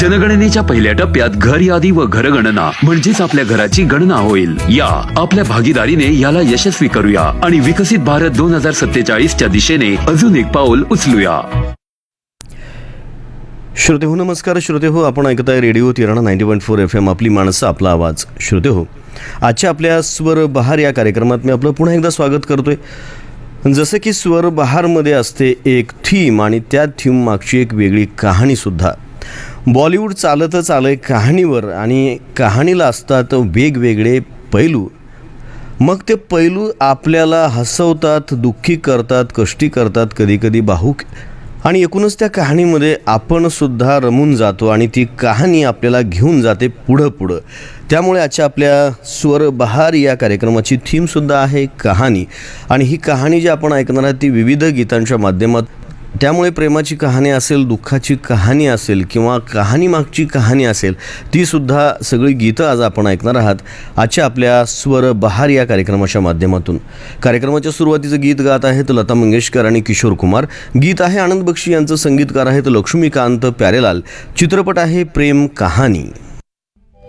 जनगणनेच्या पहिल्या टप्प्यात घर यादी व घरगणना म्हणजेच आपल्या घराची गणना होईल. या आपल्या भागीदारीने याला यशस्वी करूया आणि विकसित भारत 2047च्या दिशेने अजून एक पाऊल उचलूया. श्रोते हो, नमस्कार श्रोते हो, आपण ऐकताय रेडिओ तिरणा 90.4 FM, आपली माणसं आपला आवाज. श्रोते हो, आजच्या आपल्या स्वर बहार या कार्यक्रमात मी आपलं पुन्हा एकदा स्वागत करतोय. जसं की स्वर बहारमध्ये असते एक थीम आणि त्या थीम मागची एक वेगळी कहाणीसुद्धा. बॉलिवूड चालतच आलं आहे कहाणीवर आणि कहाणीला असतात वेगवेगळे पैलू. मग ते पैलू आपल्याला हसवतात, दुःखी करतात, कष्टी करतात, कधीकधी भावूक, आणि एकूणच त्या कहाणीमध्ये आपण सुद्धा रमून जातो आणि ती कहाणी आपल्याला घेऊन जाते पुढं. त्यामुळे आजच्या आपल्या स्वर बहार या कार्यक्रमाची थीमसुद्धा आहे कहाणी. आणि ही कहाणी जी आपण ऐकणार आहात ती विविध गीतांच्या माध्यमात. त्यामुळे प्रेमाची कहाणी असेल, दुःखाची कहाणी असेल किंवा कहाणीमागची कहाणी असेल, तीसुद्धा सगळी गीतं आज आपण ऐकणार आहात आजच्या आपल्या स्वर बहार या कार्यक्रमाच्या माध्यमातून. कार्यक्रमाच्या सुरुवातीचं गीत गात आहेत लता मंगेशकर आणि किशोर कुमार. गीत आहे आनंद बक्षी यांचं, संगीतकार आहेत लक्ष्मीकांत प्यारेलाल. चित्रपट आहे प्रेम कहाणी.